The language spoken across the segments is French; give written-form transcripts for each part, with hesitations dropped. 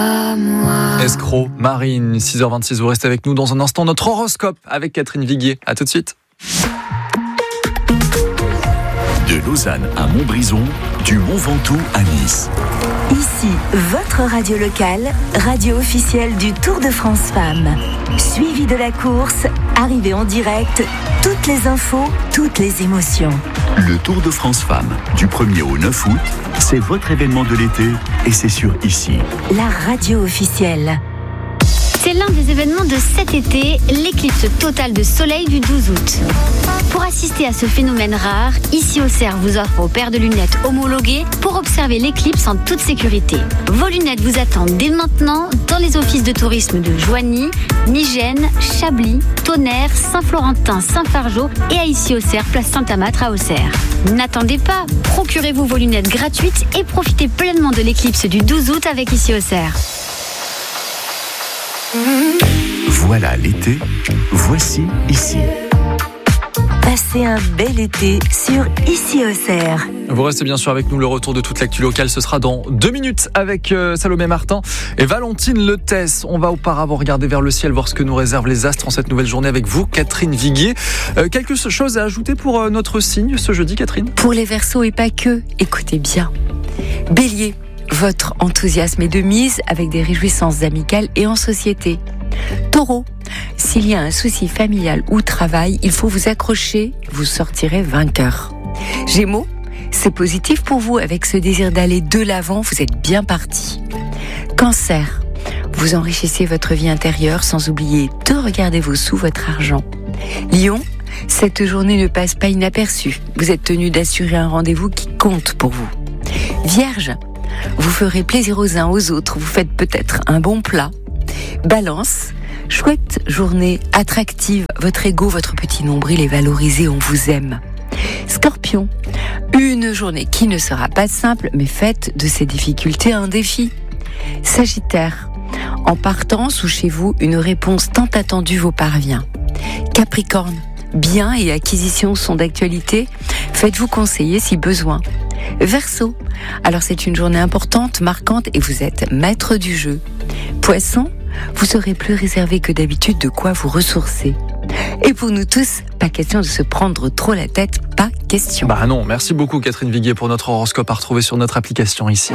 Escroc, Marine, 6h26, vous restez avec nous dans un instant. Notre horoscope avec Catherine Viguier. À tout de suite. De Lausanne à Montbrison, du Mont Ventoux à Nice. Ici, votre radio locale, radio officielle du Tour de France Femmes. Suivi de la course, arrivée en direct, toutes les infos, toutes les émotions. Le Tour de France Femmes, du 1er au 9 août, c'est votre événement de l'été et c'est sur ici. La radio officielle. C'est l'un des événements de cet été, l'éclipse totale de soleil du 12 août. Pour assister à ce phénomène rare, Ici Auxerre vous offre aux paires de lunettes homologuées pour observer l'éclipse en toute sécurité. Vos lunettes vous attendent dès maintenant dans les offices de tourisme de Joigny, Nigène, Chablis, Tonnerre, Saint-Florentin, Saint-Fargeau et à Ici Auxerre, place Saint-Amâtre à Auxerre. N'attendez pas, procurez-vous vos lunettes gratuites et profitez pleinement de l'éclipse du 12 août avec Ici Auxerre. Voilà l'été, voici ici. Passez un bel été sur Ici Auxerre. Vous restez bien sûr avec nous, le retour de toute l'actu locale, ce sera dans 2 minutes avec Salomé Martin et Valentine Letès. On va auparavant regarder vers le ciel, voir ce que nous réservent les astres en cette nouvelle journée avec vous, Catherine Viguier. Quelque chose à ajouter pour notre signe ce jeudi, Catherine ? Pour les Verseaux et pas que, écoutez bien. Bélier, votre enthousiasme est de mise avec des réjouissances amicales et en société. Taureau, s'il y a un souci familial ou travail, il faut vous accrocher, vous sortirez vainqueur. Gémeaux, c'est positif pour vous avec ce désir d'aller de l'avant, vous êtes bien parti. Cancer, vous enrichissez votre vie intérieure sans oublier de regarder vos sous, votre argent. Lion, cette journée ne passe pas inaperçue, vous êtes tenu d'assurer un rendez-vous qui compte pour vous. Vierge, vous ferez plaisir aux uns aux autres, vous faites peut-être un bon plat. Balance, chouette journée, attractive, votre ego, votre petit nombril est valorisé, on vous aime. Scorpion, une journée qui ne sera pas simple, mais faites de ces difficultés un défi. Sagittaire, en partance ou chez vous, une réponse tant attendue vous parvient. Capricorne, biens et acquisitions sont d'actualité, faites-vous conseiller si besoin. Verseau, alors c'est une journée importante, marquante et vous êtes maître du jeu. Poisson, vous serez plus réservé que d'habitude, de quoi vous ressourcer. Et pour nous tous, pas question de se prendre trop la tête, pas question. Bah non, merci beaucoup Catherine Viguier pour notre horoscope à retrouver sur notre application ici.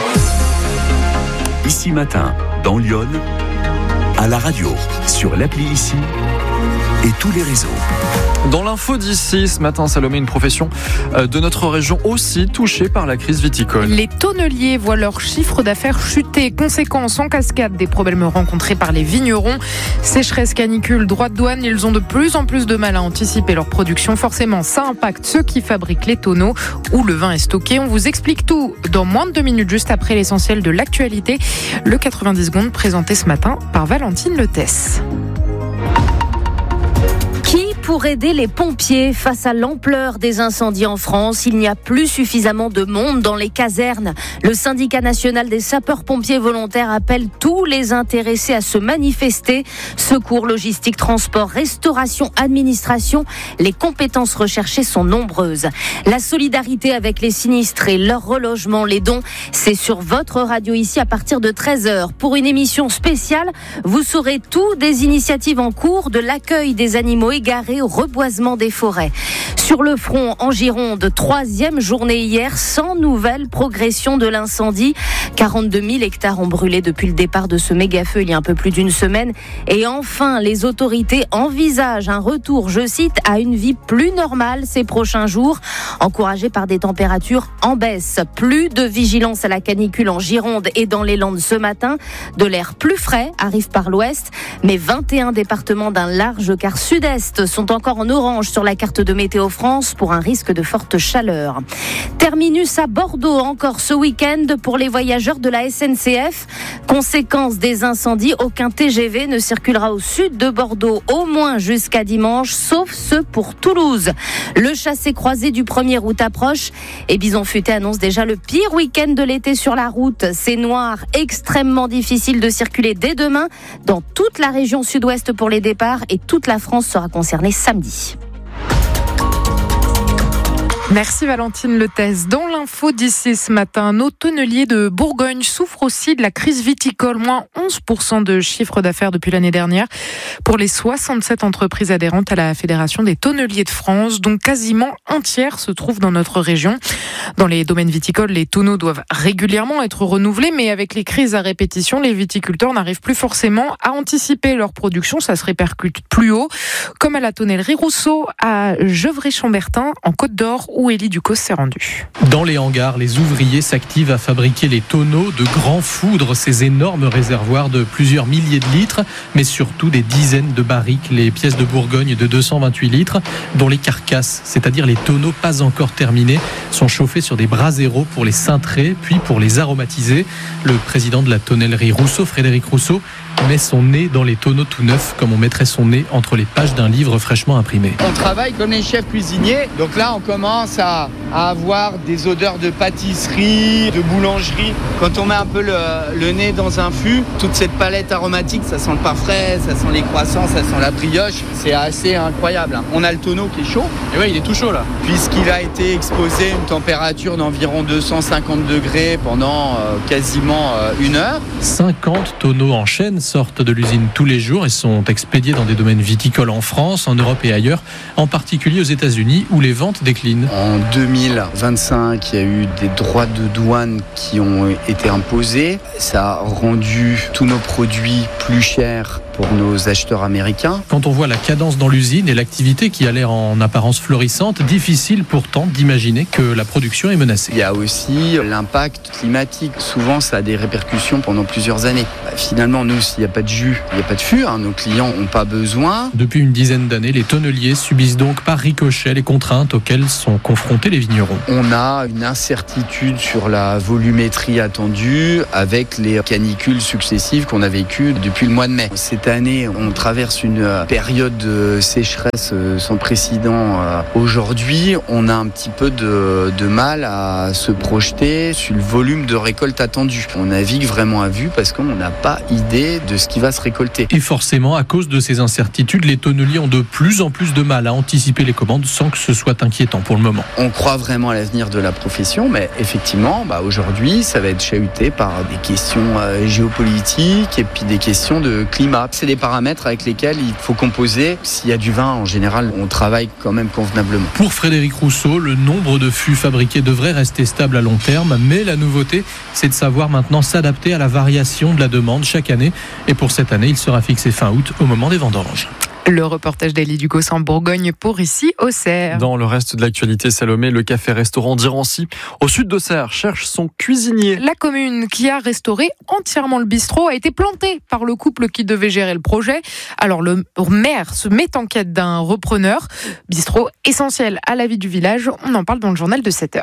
Ici matin, dans Lyon, à la radio, sur l'appli ici et tous les réseaux. Dans l'info d'ici, ce matin, Salomé, une profession de notre région aussi touchée par la crise viticole. Les tonneliers voient leur chiffre d'affaires chuter. Conséquence en cascade des problèmes rencontrés par les vignerons. Sécheresse, canicule, droits de douane, ils ont de plus en plus de mal à anticiper leur production. Forcément, ça impacte ceux qui fabriquent les tonneaux où le vin est stocké. On vous explique tout dans moins de 2 minutes, juste après l'essentiel de l'actualité. Le 90 secondes présenté ce matin par Valentine Letès. Pour aider les pompiers face à l'ampleur des incendies en France, il n'y a plus suffisamment de monde dans les casernes. Le syndicat national des sapeurs-pompiers volontaires appelle tous les intéressés à se manifester. Secours, logistique, transport, restauration, administration, les compétences recherchées sont nombreuses. La solidarité avec les sinistrés, leur relogement, les dons, c'est sur votre radio ici à partir de 13h. Pour une émission spéciale, vous saurez tout des initiatives en cours, de l'accueil des animaux égarés au reboisement des forêts. Sur le front, en Gironde, 3e journée hier, sans nouvelle progression de l'incendie. 42 000 hectares ont brûlé depuis le départ de ce méga-feu il y a un peu plus d'une semaine. Et enfin, les autorités envisagent un retour, je cite, à une vie plus normale ces prochains jours, encouragés par des températures en baisse. Plus de vigilance à la canicule en Gironde et dans les Landes ce matin. De l'air plus frais arrive par l'ouest, mais 21 départements d'un large quart sud-est sont encore en orange sur la carte de Météo France pour un risque de forte chaleur. Terminus à Bordeaux encore ce week-end pour les voyageurs de la SNCF. Conséquence des incendies, aucun TGV ne circulera au sud de Bordeaux au moins jusqu'à dimanche, sauf ceux pour Toulouse. Le chassé-croisé du 1er août approche et Bison Futé annonce déjà le pire week-end de l'été sur la route. C'est noir, extrêmement difficile de circuler dès demain dans toute la région sud-ouest pour les départs et toute la France sera concernée samedi. Merci Valentine Letès. Dans l'info d'ici ce matin, nos tonneliers de Bourgogne souffrent aussi de la crise viticole. Moins 11% de chiffre d'affaires depuis l'année dernière pour les 67 entreprises adhérentes à la Fédération des tonneliers de France, dont quasiment un tiers se trouve dans notre région. Dans les domaines viticoles, les tonneaux doivent régulièrement être renouvelés, mais avec les crises à répétition, les viticulteurs n'arrivent plus forcément à anticiper leur production. Ça se répercute plus haut, comme à la tonnellerie Rousseau à Gevrey-Chambertin, en Côte d'Or, où Élie Ducos s'est rendue. Dans les hangars, les ouvriers s'activent à fabriquer les tonneaux de grands foudres, ces énormes réservoirs de plusieurs milliers de litres, mais surtout des dizaines de barriques, les pièces de Bourgogne de 228 litres, dont les carcasses, c'est-à-dire les tonneaux pas encore terminés, sont chauffés sur des braseros pour les cintrer, puis pour les aromatiser. Le président de la tonnellerie Rousseau, Frédéric Rousseau, met son nez dans les tonneaux tout neufs, comme on mettrait son nez entre les pages d'un livre fraîchement imprimé. On travaille comme les chefs cuisiniers, donc là on commence à avoir des odeurs de pâtisserie, de boulangerie. Quand on met un peu le nez dans un fût, toute cette palette aromatique, ça sent le pain frais, ça sent les croissants, ça sent la brioche, c'est assez incroyable. On a le tonneau qui est chaud. Et oui, il est tout chaud là. Puisqu'il a été exposé à une température d'environ 250 degrés pendant quasiment une heure. 50 tonneaux en chaîne sortent de l'usine tous les jours et sont expédiés dans des domaines viticoles en France, en Europe et ailleurs, en particulier aux États-Unis où les ventes déclinent. En 2025, il y a eu des droits de douane qui ont été imposés. Ça a rendu tous nos produits plus chers pour nos acheteurs américains. Quand on voit la cadence dans l'usine et l'activité qui a l'air en apparence florissante, difficile pourtant d'imaginer que la production est menacée. Il y a aussi l'impact climatique. Souvent, ça a des répercussions pendant plusieurs années. Finalement, nous, s'il n'y a pas de jus, il n'y a pas de fût. Nos clients n'ont pas besoin. Depuis une dizaine d'années, les tonneliers subissent donc par ricochet les contraintes auxquelles sont confrontés les vignerons. On a une incertitude sur la volumétrie attendue avec les canicules successives qu'on a vécues depuis le mois de mai. Cette année, on traverse une période de sécheresse sans précédent. Aujourd'hui, on a un petit peu de mal à se projeter sur le volume de récolte attendu. On navigue vraiment à vue parce qu'on n'a pas idée de ce qui va se récolter. Et forcément, à cause de ces incertitudes, les tonneliers ont de plus en plus de mal à anticiper les commandes sans que ce soit inquiétant pour le moment. On croit vraiment à l'avenir de la profession, mais effectivement, aujourd'hui, ça va être chahuté par des questions géopolitiques et puis des questions de climat. C'est des paramètres avec lesquels il faut composer. S'il y a du vin, en général, on travaille quand même convenablement. Pour Frédéric Rousseau, le nombre de fûts fabriqués devrait rester stable à long terme, mais la nouveauté, c'est de savoir maintenant s'adapter à la variation de la demande chaque année. Et pour cette année, il sera fixé fin août au moment des vendanges. Le reportage d'Élie Ducos en Bourgogne pour ici, Auxerre. Dans le reste de l'actualité, Salomé, le café-restaurant d'Irancy, au sud d'Auxerre, cherche son cuisinier. La commune qui a restauré entièrement le bistrot a été plantée par le couple qui devait gérer le projet. Alors le maire se met en quête d'un repreneur. Bistrot essentiel à la vie du village. On en parle dans le journal de 7h.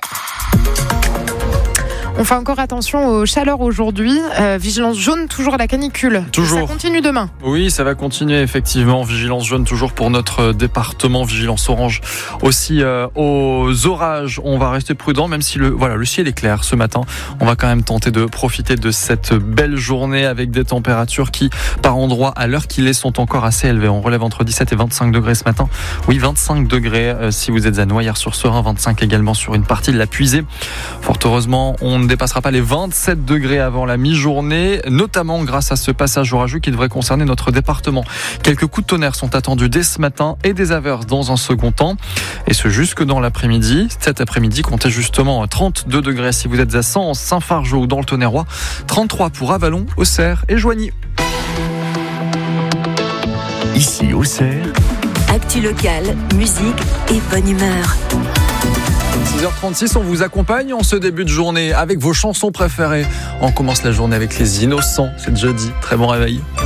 On fait encore attention aux chaleurs aujourd'hui. Vigilance jaune toujours à la canicule. Toujours. Ça continue demain. Oui, ça va continuer effectivement. Vigilance jaune toujours pour notre département. Vigilance orange aussi aux orages. On va rester prudent même si le ciel est clair ce matin. On va quand même tenter de profiter de cette belle journée avec des températures qui, par endroits, à l'heure qu'il est, sont encore assez élevées. On relève entre 17 et 25 degrés ce matin. Oui, 25 degrés si vous êtes à Noyers-sur-Serein, 25 également sur une partie de la Puisée. Fort heureusement, on ne dépassera pas les 27 degrés avant la mi-journée, notamment grâce à ce passage orageux qui devrait concerner notre département. Quelques coups de tonnerre sont attendus dès ce matin et des averses dans un second temps. Et ce jusque dans l'après-midi. Cet après-midi, comptez justement 32 degrés si vous êtes à Sens, Saint-Fargeau ou dans le Tonnerrois. 33 pour Avallon, Auxerre et Joigny. Ici, Auxerre. Actu locale, musique et bonne humeur. 6h36, on vous accompagne en ce début de journée avec vos chansons préférées. On commence la journée avec Les Innocents, c'est jeudi. Très bon réveil.